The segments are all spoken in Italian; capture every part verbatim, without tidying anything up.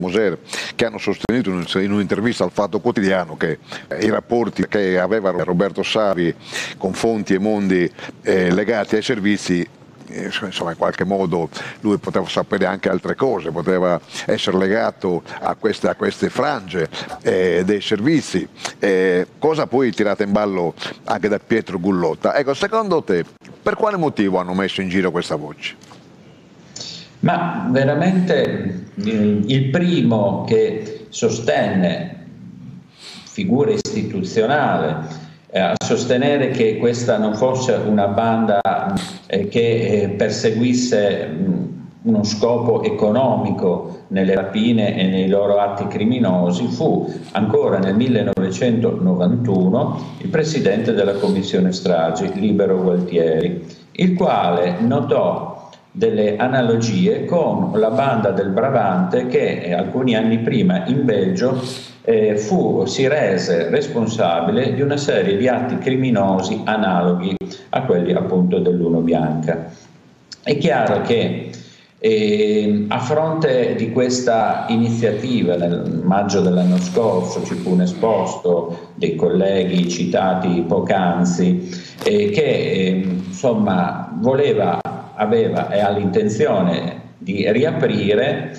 Moser, che hanno sostenuto in un'intervista al Fatto Quotidiano che i rapporti che aveva Roberto Savi con fonti e mondi eh, legati ai servizi, eh, insomma in qualche modo lui poteva sapere anche altre cose, poteva essere legato a queste, a queste frange eh, dei servizi, eh, cosa poi tirata in ballo anche da Pietro Gullotta. Ecco, secondo te per quale motivo hanno messo in giro questa voce? Ma veramente il primo che sostenne, figura istituzionale, eh, a sostenere che questa non fosse una banda eh, che eh, perseguisse mh, uno scopo economico nelle rapine e nei loro atti criminosi fu ancora nel millenovecentonovantuno il presidente della commissione stragi, Libero Gualtieri, il quale notò delle analogie con la banda del Brabante che eh, alcuni anni prima in Belgio eh, fu, si rese responsabile di una serie di atti criminosi analoghi a quelli appunto dell'Uno Bianca. È chiaro che eh, a fronte di questa iniziativa nel maggio dell'anno scorso ci fu un esposto dei colleghi citati poc'anzi eh, che eh, insomma voleva aveva e ha l'intenzione di riaprire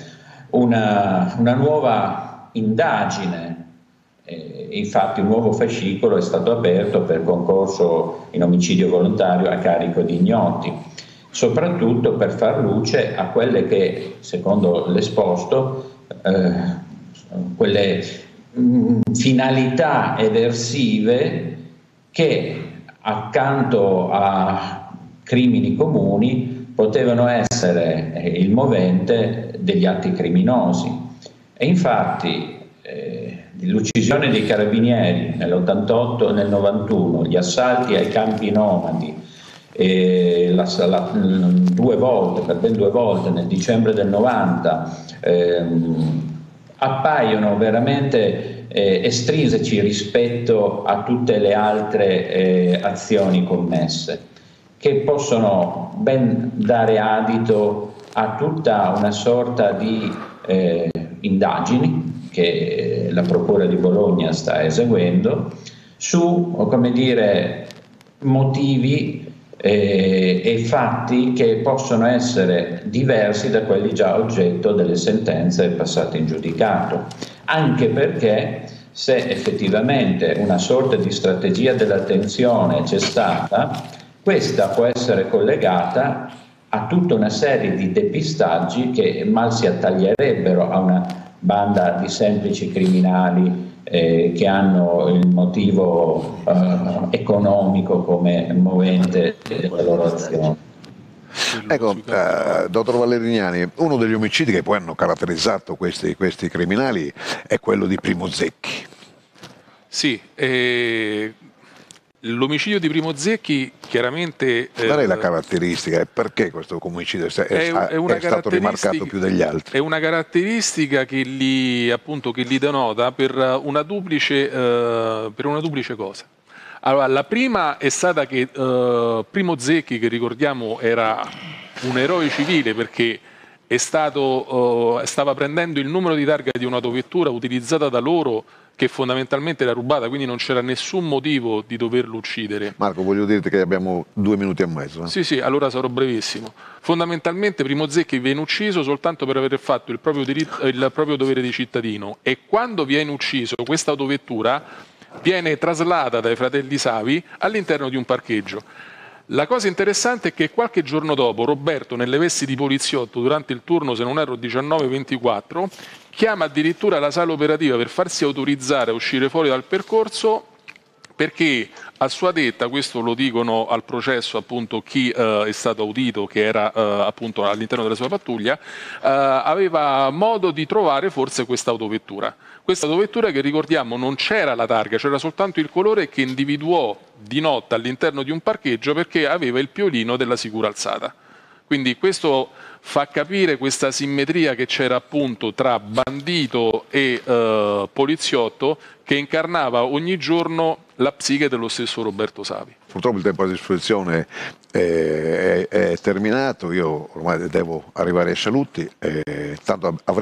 una, una nuova indagine. Eh, infatti un nuovo fascicolo è stato aperto per concorso in omicidio volontario a carico di ignoti, soprattutto per far luce a quelle che, secondo l'esposto, eh, quelle mh, finalità eversive che accanto a crimini comuni potevano essere eh, il movente degli atti criminosi. E infatti eh, l'uccisione dei carabinieri nell'ottantotto e nel novantuno, gli assalti ai campi nomadi, eh, la, la, due volte, per ben due volte nel dicembre del novanta, ehm, appaiono veramente eh, estrinseci rispetto a tutte le altre eh, azioni commesse, che possono ben dare adito a tutta una sorta di eh, indagini che la Procura di Bologna sta eseguendo su, come dire, motivi eh, e fatti che possono essere diversi da quelli già oggetto delle sentenze passate in giudicato, anche perché se effettivamente una sorta di strategia dell'attenzione c'è stata, questa può essere collegata a tutta una serie di depistaggi che mal si attaglierebbero a una banda di semplici criminali eh, che hanno il motivo eh, economico come movente della loro azione. Ecco, eh, dottor Valerignani, uno degli omicidi che poi hanno caratterizzato questi, questi criminali è quello di Primo Zecchi. Sì, eh... l'omicidio di Primo Zecchi chiaramente... Qual è eh, la caratteristica e perché questo omicidio è, è, è, è, una è stato rimarcato più degli altri? È una caratteristica che li, appunto, che li denota per una duplice, eh, per una duplice cosa. Allora, la prima è stata che eh, Primo Zecchi, che ricordiamo era un eroe civile perché è stato, eh, stava prendendo il numero di targa di un'autovettura utilizzata da loro che fondamentalmente era rubata, quindi non c'era nessun motivo di doverlo uccidere. Marco, voglio dirti che abbiamo due minuti e mezzo. Eh? Sì, sì, allora sarò brevissimo. Fondamentalmente Primo Zecchi viene ucciso soltanto per aver fatto il proprio, diritto, il proprio dovere di cittadino, e quando viene ucciso questa autovettura viene traslata dai fratelli Savi all'interno di un parcheggio. La cosa interessante è che qualche giorno dopo Roberto, nelle vesti di poliziotto, durante il turno, se non erro diciannove ventiquattro, chiama addirittura la sala operativa per farsi autorizzare a uscire fuori dal percorso, perché a sua detta, questo lo dicono al processo appunto chi eh, è stato audito, che era eh, appunto all'interno della sua pattuglia, eh, aveva modo di trovare forse questa autovettura. Questa autovettura che, ricordiamo, non c'era la targa, c'era soltanto il colore, che individuò di notte all'interno di un parcheggio perché aveva il piolino della sicura alzata. Quindi questo fa capire questa simmetria che c'era appunto tra bandito e eh, poliziotto, che incarnava ogni giorno la psiche dello stesso Roberto Savi. Purtroppo il tempo a disposizione è, è, è terminato, io ormai devo arrivare ai saluti, eh, tanto avrei